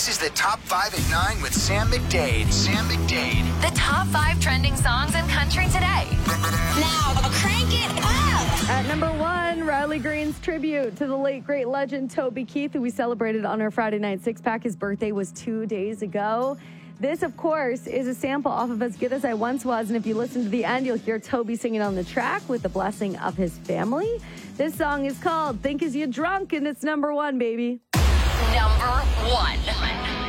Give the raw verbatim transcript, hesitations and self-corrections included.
This is the Top five at nine with Sam McDade. Sam McDade. The top five trending songs in country today. Now, crank it up! At number one, Riley Green's tribute to the late, great legend Toby Keith, who we celebrated on our Friday Night Six-Pack. His birthday was two days ago. This, of course, is a sample off of As Good As I Once Was, and if you listen to the end, you'll hear Toby singing on the track with the blessing of his family. This song is called Think Is You Drunk, and it's number one, baby. Number one.